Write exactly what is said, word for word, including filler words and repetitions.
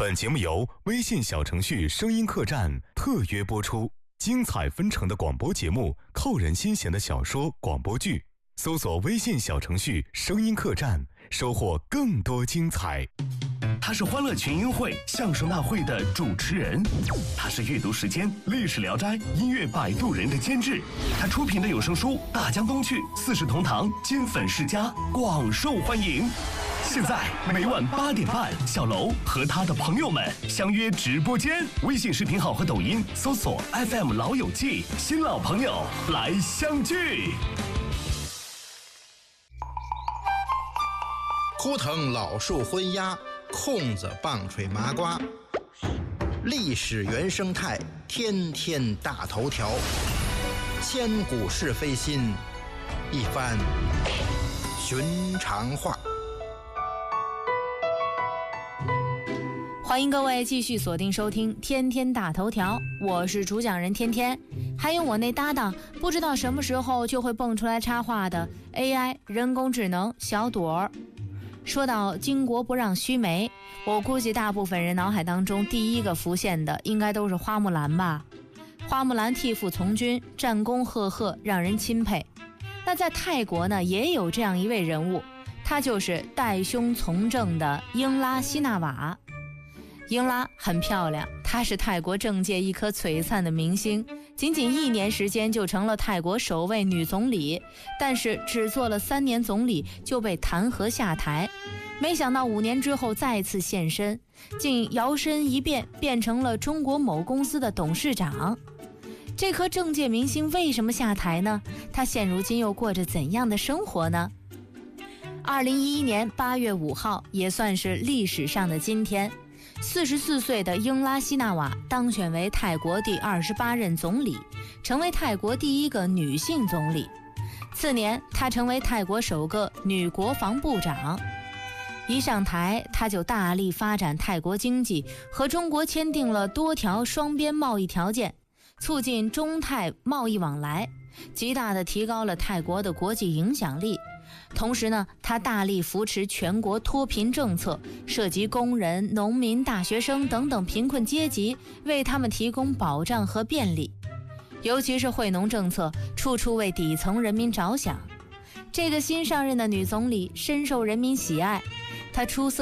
本节目由微信小程序声音客栈特约播出，精彩纷呈的广播节目，扣人心弦的小说广播剧，搜索微信小程序声音客栈，收获更多精彩。 他是欢乐群英会相声大会的主持人，他是阅读时间历史聊斋音乐摆渡人的监制，他出品的有声书《大江东去》四世同堂金粉世家广受欢迎。现在每晚八点半，小楼和他的朋友们相约直播间，微信视频号和抖音搜索 F M 老友记，新老朋友来相聚。 枯藤老树昏鸦，空子棒槌麻瓜，历史原生态，天天大头条，千古是非心，一番寻常话。 欢迎各位继续锁定收听天天大头条，我是主讲人天天，还有我那搭档不知道什么时候就会蹦出来插话的 A I 人工智能小朵儿。说到巾帼不让须眉，我估计大部分人脑海当中第一个浮现的应该都是花木兰吧。花木兰替父从军，战功赫赫，让人钦佩。那在泰国呢，也有这样一位人物，他就是代兄从政的英拉希纳瓦。英拉很漂亮，她是泰国政界一颗璀璨的明星，仅仅一年时间就成了泰国首位女总理，但是只做了三年总理就被弹劾下台，没想到五年之后再次现身，竟摇身一变变成了中国某公司的董事长。这颗政界明星为什么下台呢？他现如今又过着怎样的生活呢？二零一一年八月五号，也算是历史上的今天，四十四岁的英拉希纳瓦当选为泰国第二十八任总理，成为泰国第一个女性总理。次年，她成为泰国首个女国防部长。一上台，她就大力发展泰国经济，和中国签订了多条双边贸易条件，促进中泰贸易往来，极大地提高了泰国的国际影响力。同时呢，他大力扶持全国脱贫政策，涉及工人、农民、大学生等等贫困阶级，为他们提供保障和便利。尤其是惠农政策，处处为底层人民着想。这个新上任的女总理深受人民喜爱，她出色